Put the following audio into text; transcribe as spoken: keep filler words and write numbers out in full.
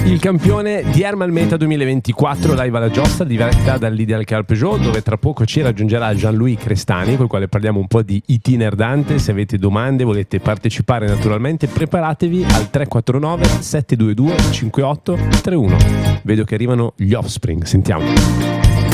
Il campione di Ermal Meta duemilaventiquattro live alla giostra, diretta dall'Ideal Car Peugeot, dove tra poco ci raggiungerà Gianluigi Crestani, col quale parliamo un po' di I T nerdante. Se avete domande, volete partecipare naturalmente, preparatevi al tre quattro nove sette due due cinque otto tre uno. Vedo che arrivano gli Offspring, sentiamo.